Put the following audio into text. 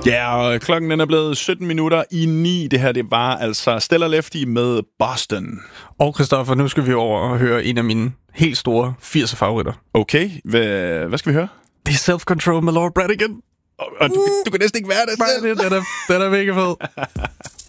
Ja, og klokken den er blevet 17 minutter i 9. Det her, det var altså Stellar Lefty med Boston. Og Christoffer, nu skal vi over og høre en af mine helt store 80'er favoritter. Okay, hvad skal vi høre? Det er Self-Control med Laura Branigan. Og du kan næsten ikke være det selv. Nej, den er mega fed.